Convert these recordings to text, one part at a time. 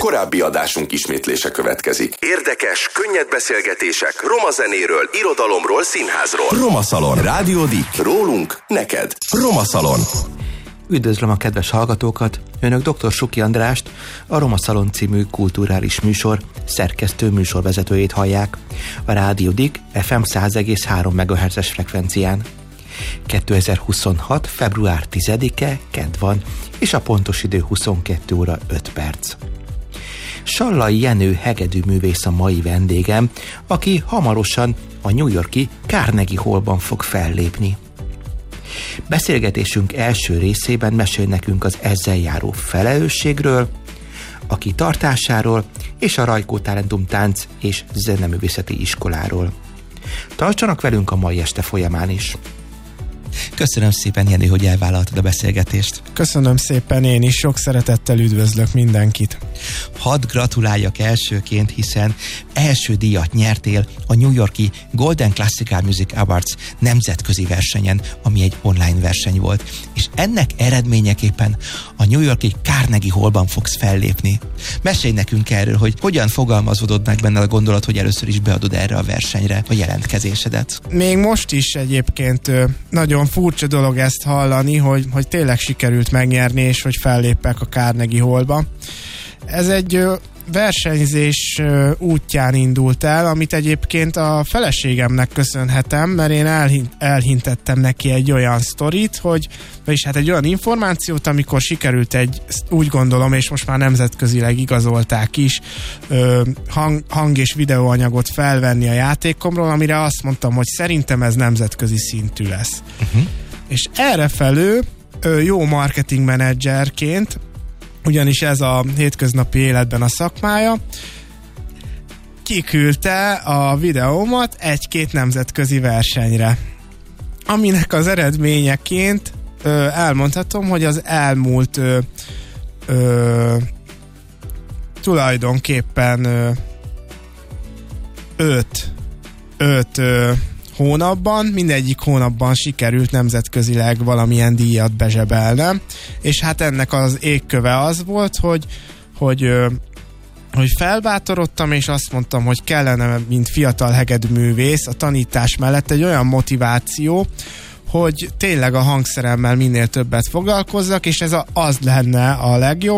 Korábbi adásunk ismétlése következik. Érdekes, könnyed beszélgetések roma zenéről, irodalomról, színházról. Roma Szalon. Rádió Dick. Rólunk, neked. Roma Szalon. Üdvözlöm a kedves hallgatókat! Önök dr. Suki Andrást, a Roma Szalon című kulturális műsor szerkesztő műsorvezetőjét hallják a Rádió Dick FM 100,3 MHz-es frekvencián. 2026. február 10-e, kedd van, és a pontos idő 22 óra 5 perc. Sallai Jenő hegedűművész a mai vendégem, aki hamarosan a New York-i Carnegie Hallban fog fellépni. Beszélgetésünk első részében mesél nekünk az ezzel járó felelősségről, a kitartásáról és a Rajkó Talentum Tánc és Zeneművészeti Iskoláról. Tartsanak velünk a mai este folyamán is! Köszönöm szépen, Jenő, hogy elvállaltad a beszélgetést. Köszönöm szépen, én is sok szeretettel üdvözlök mindenkit. Hadd gratuláljak elsőként, hiszen első díjat nyertél a New York-i Golden Classical Music Awards nemzetközi versenyen, ami egy online verseny volt. És ennek eredményeképpen a New York-i Carnegie Hallban fogsz fellépni. Mesélj nekünk erről, hogy hogyan fogalmazódott meg benne a gondolat, hogy először is beadod erre a versenyre a jelentkezésedet. Még most is egyébként nagyon furcsa dolog ezt hallani, hogy tényleg sikerült megnyerni, és hogy fellépek a Carnegie Hallba. Ez egy versenyzés útján indult el, amit egyébként a feleségemnek köszönhetem, mert én elhintettem neki egy olyan sztorit, vagyis hát egy olyan információt, amikor sikerült úgy gondolom, és most már nemzetközileg igazolták is, hang- és videóanyagot felvenni a játékomról, amire azt mondtam, hogy szerintem ez nemzetközi szintű lesz. És errefelől jó marketingmenedzserként, ugyanis ez a hétköznapi életben a szakmája, kiküldte a videómat egy-két nemzetközi versenyre. Aminek az eredményeként elmondhatom, hogy az elmúlt tulajdonképpen 5 hónapban, mindegyik hónapban sikerült nemzetközileg valamilyen díjat bezsebelnem, és hát ennek az égköve az volt, hogy felbátorodtam, és azt mondtam, hogy kellene, mint fiatal hegedűművész, a tanítás mellett egy olyan motiváció, hogy tényleg a hangszeremmel minél többet foglalkozzak, és ez az lenne a legjobb,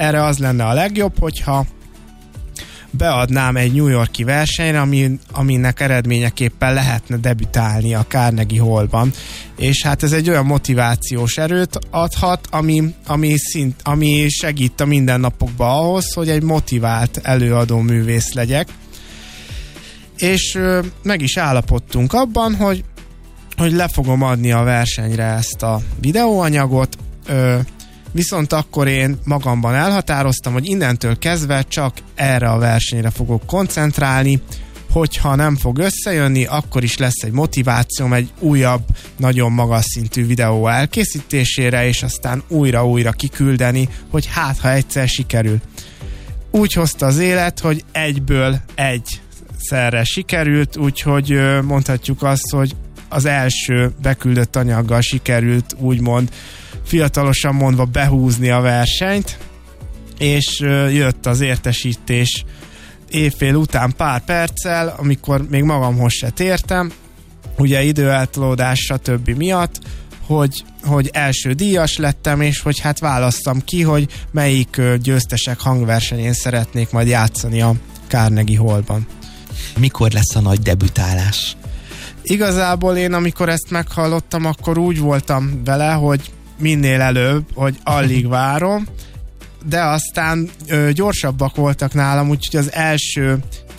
hogyha beadnám egy New York-i versenyre, aminek eredményeképpen lehetne debütálni a Carnegie Hallban. És hát ez egy olyan motivációs erőt adhat, ami segít a mindennapokban ahhoz, hogy egy motivált előadó művész legyek. És meg is állapodtunk abban, hogy le fogom adni a versenyre ezt a videóanyagot, viszont akkor én magamban elhatároztam, hogy innentől kezdve csak erre a versenyre fogok koncentrálni, hogyha nem fog összejönni, akkor is lesz egy motivációm egy újabb, nagyon magas szintű videó elkészítésére, és aztán újra kiküldeni, hogy ha egyszer sikerül. Úgy hozta az élet, hogy egyből egyszerre sikerült, úgyhogy mondhatjuk azt, hogy az első beküldött anyaggal sikerült úgymond fiatalosan mondva behúzni a versenyt, és jött az értesítés évfél után pár perccel, amikor még magamhoz se tértem, ugye időeltolódás stb. Miatt, hogy első díjas lettem, és hogy hát választam ki, hogy melyik győztesek hangversenyén szeretnék majd játszani a Carnegie Hallban. Mikor lesz a nagy debütálás? Igazából én, amikor ezt meghallottam, akkor úgy voltam vele, hogy minél előbb, hogy alig várom, de aztán gyorsabbak voltak nálam, úgyhogy az első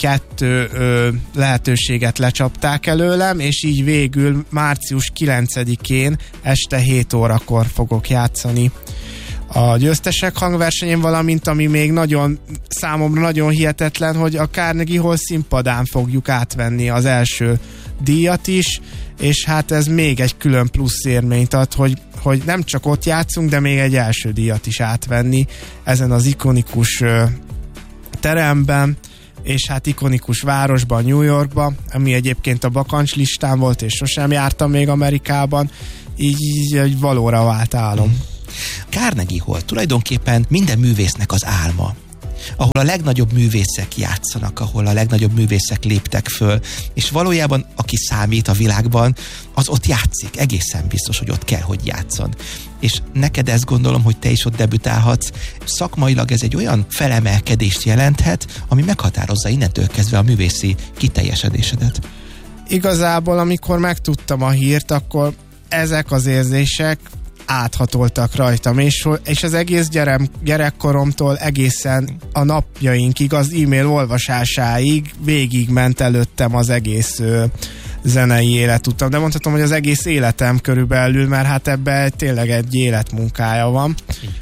2 lehetőséget lecsapták előlem, és így végül március 9-én este 7 órakor fogok játszani a győztesek hangversenyén, valamint ami még számomra nagyon hihetetlen, hogy a Carnegie Hall színpadán fogjuk átvenni az első díjat is, és hát ez még egy külön plusz érményt ad, hogy nem csak ott játszunk, de még egy első díjat is átvenni ezen az ikonikus teremben, és hát ikonikus városban, New Yorkban, ami egyébként a bakancs listán volt, és sosem jártam még Amerikában, így egy valóra vált álom. Carnegie Hall tulajdonképpen minden művésznek az álma. ahol a legnagyobb művészek játszanak, ahol a legnagyobb művészek léptek föl, és valójában aki számít a világban, az ott játszik, egészen biztos, hogy ott kell, hogy játszon. És neked ezt gondolom, hogy te is ott debütálhatsz, szakmailag ez egy olyan felemelkedést jelenthet, ami meghatározza innentől kezdve a művészi kiteljesedésedet. Igazából, amikor megtudtam a hírt, akkor ezek az érzések áthatoltak rajtam, és az egész gyerekkoromtól egészen a napjainkig, az e-mail olvasásáig végigment előttem az egész zenei életutam, de mondhatom, hogy az egész életem körülbelül, mert hát ebben tényleg egy életmunkája van.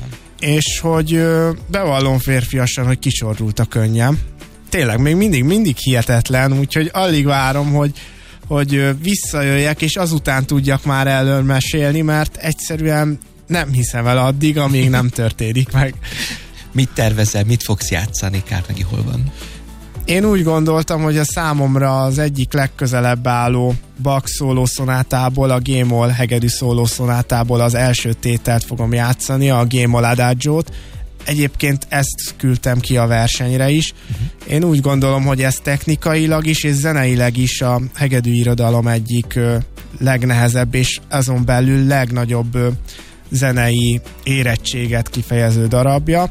És hogy bevallom férfiasan, hogy kicsorrult a könnyem. Tényleg, még mindig hihetetlen, úgyhogy alig várom, hogy visszajöjjek, és azután tudjak már elől mesélni, mert egyszerűen nem hiszem el addig, amíg nem történik meg. Mit tervezel, mit fogsz játszani Carnegie Hallban? Én úgy gondoltam, hogy a számomra az egyik legközelebb álló Bach szólószonátából, a G-moll hegedű szólószonátából az első tételt fogom játszani, a G-moll Adagio-t. Egyébként ezt küldtem ki a versenyre is. Én úgy gondolom, hogy ez technikailag is és zeneileg is a hegedű irodalom egyik legnehezebb és azon belül legnagyobb zenei érettséget kifejező darabja,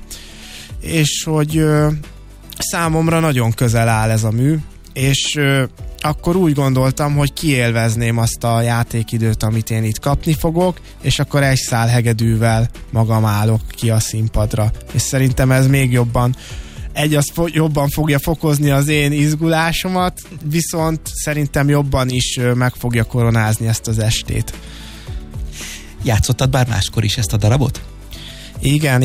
és hogy számomra nagyon közel áll ez a mű, és akkor úgy gondoltam, hogy kiélvezném azt a játékidőt, amit én itt kapni fogok, és akkor egy szál hegedűvel magam állok ki a színpadra. És szerintem ez még jobban jobban fogja fokozni az én izgulásomat, viszont szerintem jobban is meg fogja koronázni ezt az estét. Játszottad bár máskor is ezt a darabot? Igen,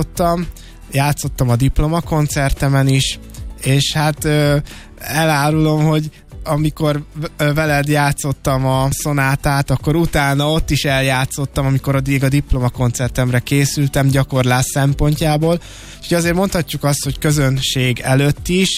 játszottam a diplomakoncertemen is, és hát elárulom, hogy amikor veled játszottam a szonátát, akkor utána ott is eljátszottam, amikor addig a diplomakoncertemre készültem gyakorlás szempontjából. Úgyhogy azért mondhatjuk azt, hogy közönség előtt is,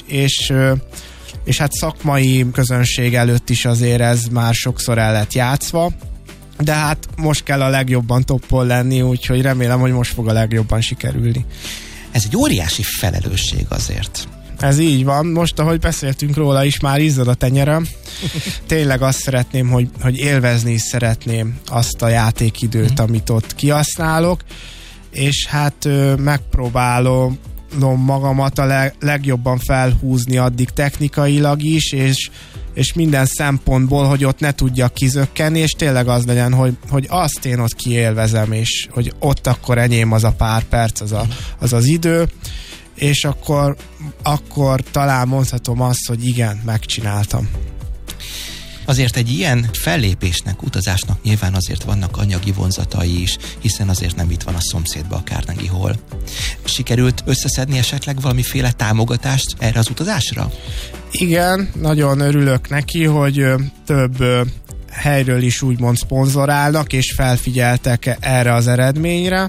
és hát szakmai közönség előtt is azért ez már sokszor el lett játszva. De hát most kell a legjobban toppon lenni, úgyhogy remélem, hogy most fog a legjobban sikerülni. Ez egy óriási felelősség azért. Ez így van. Most, ahogy beszéltünk róla is, már izzad a tenyerem. Tényleg azt szeretném, hogy élvezni is szeretném azt a játékidőt, amit ott kihasználok, és hát megpróbálom magamat a legjobban felhúzni addig technikailag is, és minden szempontból, hogy ott ne tudjak kizökkenni, és tényleg az legyen, hogy azt én ott kiélvezem, és hogy ott akkor enyém az a pár perc, az idő, és akkor talán mondhatom azt, hogy igen, megcsináltam. Azért egy ilyen fellépésnek, utazásnak nyilván azért vannak anyagi vonzatai is, hiszen azért nem itt van a szomszédba a Carnegie Hall. Sikerült összeszedni esetleg valamiféle támogatást erre az utazásra? Igen, nagyon örülök neki, hogy több helyről is úgymond szponzorálnak, és felfigyeltek erre az eredményre.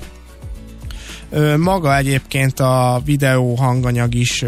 Maga egyébként a videó hanganyag is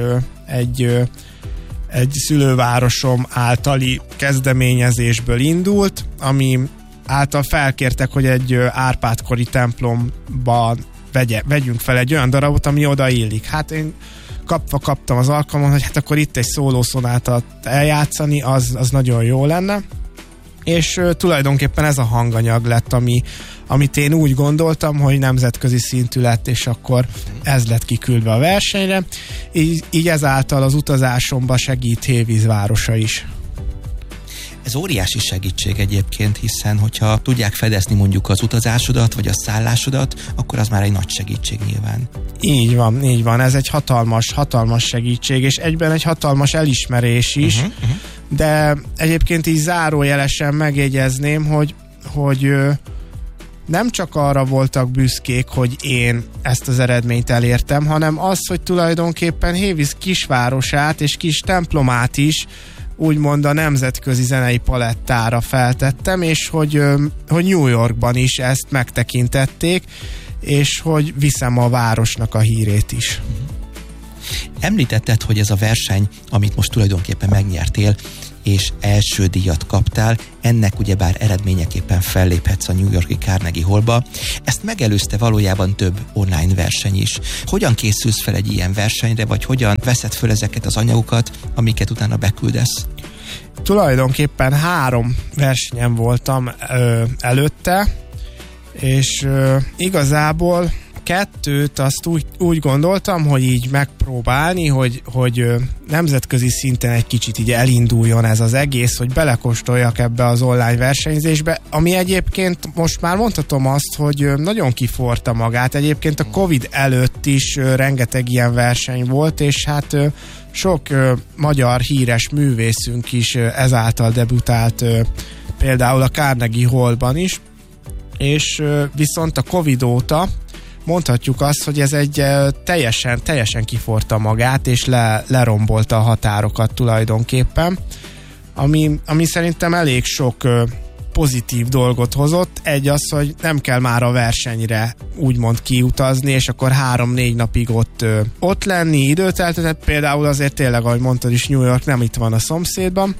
egy szülővárosom általi kezdeményezésből indult, ami által felkértek, hogy egy Árpád-kori templomban vegyünk fel egy olyan darabot, ami oda illik. Hát én kaptam az alkalmat, hogy hát akkor itt egy szólószonátát eljátszani, az nagyon jó lenne. És tulajdonképpen ez a hanganyag lett, amit én úgy gondoltam, hogy nemzetközi szintű lett, és akkor ez lett kiküldve a versenyre. Így ezáltal az utazásomba segít Hévíz városa is. Ez óriási segítség egyébként, hiszen hogyha tudják fedezni mondjuk az utazásodat, vagy a szállásodat, akkor az már egy nagy segítség nyilván. Így van. Ez egy hatalmas segítség, és egyben egy hatalmas elismerés is, de egyébként így zárójelesen megjegyezném, hogy nem csak arra voltak büszkék, hogy én ezt az eredményt elértem, hanem az, hogy tulajdonképpen Hévíz kisvárosát és kis templomát is úgymond a nemzetközi zenei palettára feltettem, és hogy New Yorkban is ezt megtekintették, és hogy viszem a városnak a hírét is. Említetted, hogy ez a verseny, amit most tulajdonképpen megnyertél, és első díjat kaptál, ennek ugyebár eredményeképpen felléphetsz a New York-i Carnegie Hallba. Ezt megelőzte valójában több online verseny is. Hogyan készülsz fel egy ilyen versenyre, vagy hogyan veszed föl ezeket az anyagokat, amiket utána beküldesz? Tulajdonképpen 3 versenyen voltam előtte, és igazából 2-t azt úgy gondoltam, hogy így megpróbálni, hogy nemzetközi szinten egy kicsit így elinduljon ez az egész, hogy belekóstoljak ebbe az online versenyzésbe, ami egyébként most már mondhatom azt, hogy nagyon kiforta magát. Egyébként a Covid előtt is rengeteg ilyen verseny volt, és hát sok magyar híres művészünk is ezáltal debütált például a Carnegie Hallban is, és viszont a Covid óta mondhatjuk azt, hogy ez egy teljesen kiforta magát, és lerombolta a határokat tulajdonképpen, ami szerintem elég sok pozitív dolgot hozott. Egy az, hogy nem kell már a versenyre úgymond kiutazni, és akkor 3-4 napig ott lenni, időt eltölteni. Például azért tényleg, ahogy mondtad is, New York nem itt van a szomszédban.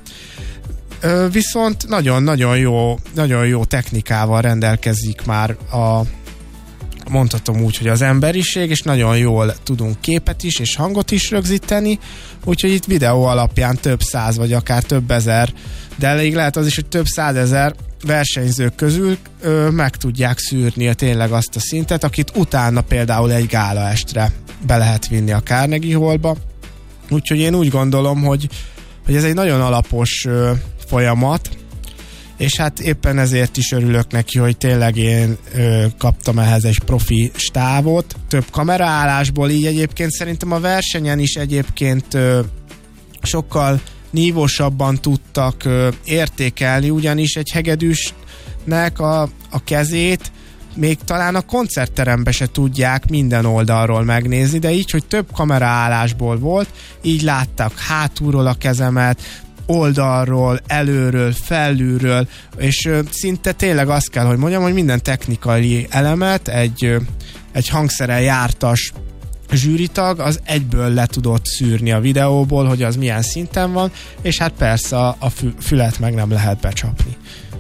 Viszont nagyon jó technikával rendelkezik már mondhatom úgy, hogy az emberiség, és nagyon jól tudunk képet is, és hangot is rögzíteni, úgyhogy itt videó alapján több száz, vagy akár több ezer, de elég lehet az is, hogy több százezer versenyzők közül meg tudják szűrni tényleg azt a szintet, akit utána például egy gálaestre be lehet vinni a Carnegie Hallba. Úgyhogy én úgy gondolom, hogy ez egy nagyon alapos folyamat, és hát éppen ezért is örülök neki, hogy tényleg én kaptam ehhez egy profi stávot, több kameraállásból, így egyébként szerintem a versenyen is egyébként sokkal nívósabban tudtak értékelni, ugyanis egy hegedűsnek a kezét még talán a koncertterembe se tudják minden oldalról megnézni, de így, hogy több kameraállásból volt, így láttak hátulról a kezemet, oldalról, előről, felülről, és szinte tényleg azt kell, hogy mondjam, hogy minden technikai elemet egy hangszeren jártas zsűritag az egyből le tudott szűrni a videóból, hogy az milyen szinten van, és hát persze a fület meg nem lehet becsapni.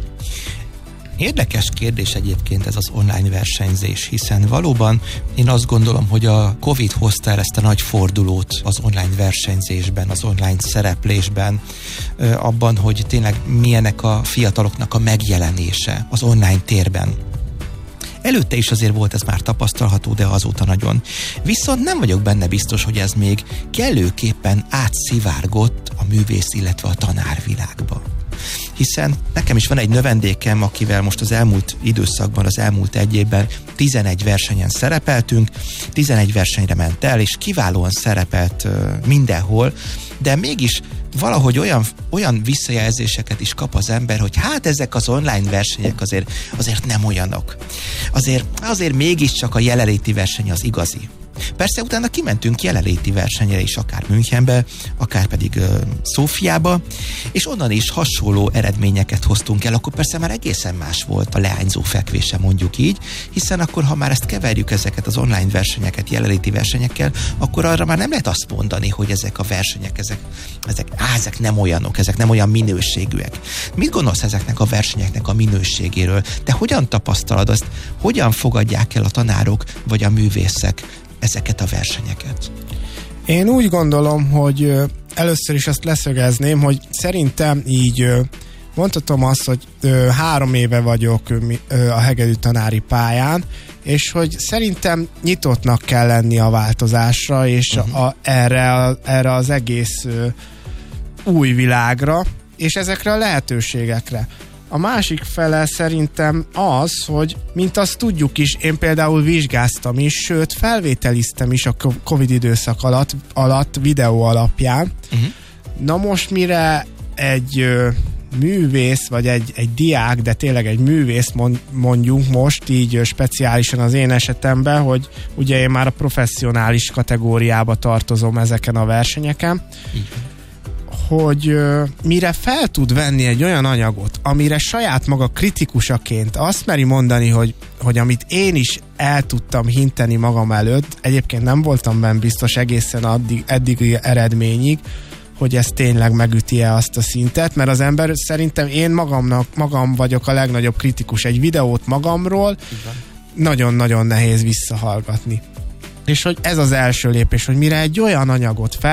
Érdekes kérdés egyébként ez az online versenyzés, hiszen valóban én azt gondolom, hogy a Covid hozta el ezt a nagy fordulót az online versenyzésben, az online szereplésben, abban, hogy tényleg milyenek a fiataloknak a megjelenése az online térben. Előtte is azért volt ez már tapasztalható, de azóta nagyon. Viszont nem vagyok benne biztos, hogy ez még kellőképpen átszivárgott a művész, illetve a tanárvilágba. Hiszen nekem is van egy növendékem, akivel most az elmúlt időszakban, az elmúlt egy évben 11 versenyen szerepeltünk, 11 versenyre ment el, és kiválóan szerepelt mindenhol, de mégis valahogy olyan visszajelzéseket is kap az ember, hogy hát ezek az online versenyek azért nem olyanok. Azért mégiscsak a jelenléti verseny az igazi. Persze utána kimentünk jelenléti versenyre is, akár Münchenbe, akár pedig Szófiába, és onnan is hasonló eredményeket hoztunk el, akkor persze már egészen más volt a leányzó fekvése, mondjuk így, hiszen akkor, ha már ezt keverjük, ezeket az online versenyeket jelenléti versenyekkel, akkor arra már nem lehet azt mondani, hogy ezek a versenyek, ezek nem olyanok, ezek nem olyan minőségűek. Mit gondolsz ezeknek a versenyeknek a minőségéről? Te hogyan tapasztalod azt, hogyan fogadják el a tanárok vagy a művészek ezeket a versenyeket? Én úgy gondolom, hogy először is azt leszögezném, hogy szerintem így mondhatom azt, hogy 3 éve vagyok a hegedű tanári pályán, és hogy szerintem nyitottnak kell lenni a változásra, és erre az egész új világra, és ezekre a lehetőségekre. A másik fele szerintem az, hogy mint azt tudjuk is, én például vizsgáztam is, sőt felvételiztem is a Covid időszak alatt videó alapján. Na most mire egy művész, vagy egy diák, de tényleg egy művész mondjunk most így speciálisan az én esetemben, hogy ugye én már a professzionális kategóriába tartozom ezeken a versenyeken, hogy mire fel tud venni egy olyan anyagot, amire saját maga kritikusaként azt meri mondani, hogy amit én is el tudtam hinteni magam előtt, egyébként nem voltam benne biztos egészen eddigi eredményig, hogy ez tényleg megüti-e azt a szintet, mert az ember szerintem én magam vagyok a legnagyobb kritikus. Egy videót magamról nagyon-nagyon nehéz visszahallgatni. És hogy ez az első lépés, hogy mire egy olyan anyagot